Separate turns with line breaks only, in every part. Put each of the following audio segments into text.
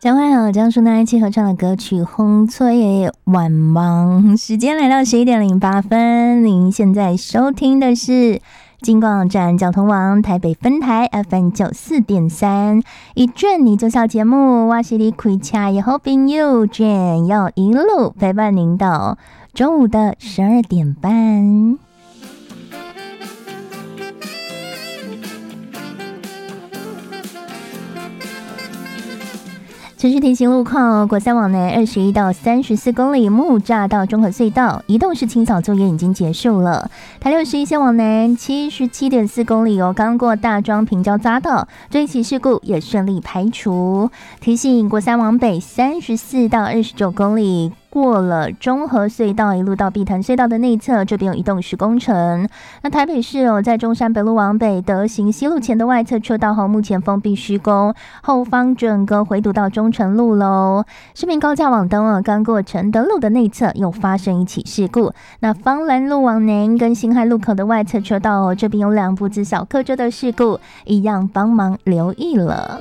张惠和张淑娜一起合唱的歌曲《风吹晚忙》，时间来到11:08，您现在收听的是金广站交通网台北分台 FM 94.3，一卷你做小节目，我是你开车的好朋友卷，要一路陪伴您到中午的12点半。持续提醒路况，国三往南21到34公里木栅到中和隧道移动式清扫作业已经结束了。台61线往南77.4公里刚过大庄平交匝道，这一起事故也顺利排除。提醒国三往北34到29公里。过了中和隧道一路到碧潭隧道的内侧，这边有移动式工程。那台北市在中山北路往北德行西路前的外侧车道目前封闭施工，后方整个回堵到中城路喽。市民高架往东刚过承德路的内侧又发生一起事故。那芳兰路往南跟辛亥路口的外侧车道这边有2部自小客车的事故，一样帮忙留意了。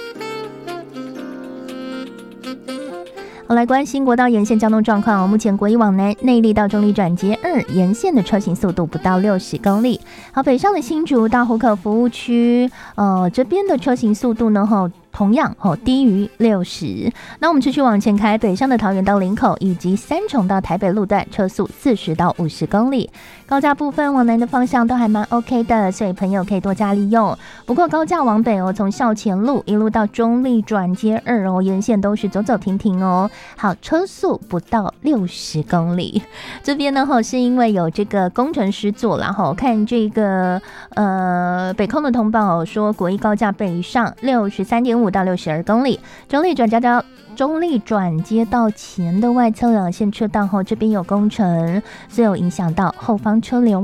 我来关心国道沿线交通状况。目前国一往南内坜到中坜转接2沿线的车行速度不到60公里。好，北上的新竹到湖口服务区，这边的车行速度呢同样低于60。那我们持续往前开，北上的桃园到林口以及三重到台北路段车速40到50公里。高架部分往南的方向都还蛮 OK 的，所以朋友可以多加利用。不过高架往北从校前路一路到中坜转接2沿线都是走走停停好，车速不到60公里。这边呢是因为有这个工程师做啦看这个北控的通报说国一高架北上63.5到62公里，中坜转接道前的外侧2线车道这边有工程，所以有影响到后方车流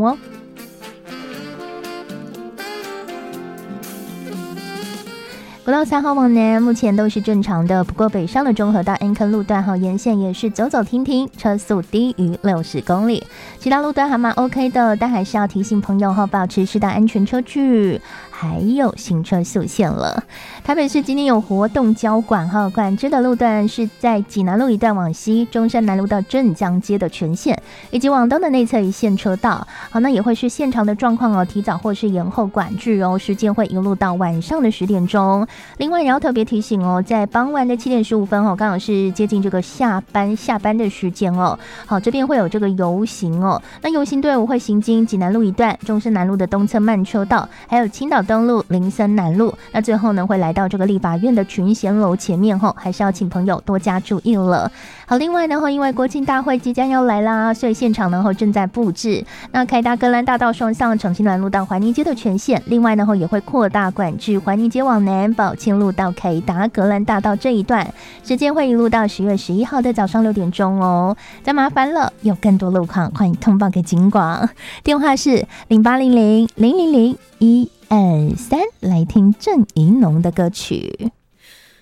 国道3号往南目前都是正常的，不过北上的中和到安坑路段沿线也是走走停停，车速低于60公里。其他路段还蛮 OK 的，但还是要提醒朋友保持适当安全车距，还有行车速限了。台北市今天有活动交管管制的路段是在济南路一段往西，中山南路到镇江街的全线，以及往东的内侧一线车道。好，那也会是现场的状况提早或是延后管制时间会一路到晚上的10点钟。另外也要特别提醒在傍晚的7点15分刚好是接近这个下班的时间好，这边会有这个游行那游行队伍会行经济南路一段、中山南路的东侧慢车道，还有青岛东路、林森南路。那最后呢会来到这个立法院的群贤楼前面还是要请朋友多加注意了。好，另外呢因为国庆大会即将要来啦，所以现场呢正在布置。那凯达格兰大道双向重庆南路到怀宁街的全线，另外呢也会扩大管制怀宁街往南宝庆路到凯达格兰大道这一段，时间会一路到10月11号的早上6点钟再麻烦了，有更多路况欢迎通报给警广，电话是0800-000-123，来听郑宜农的歌曲。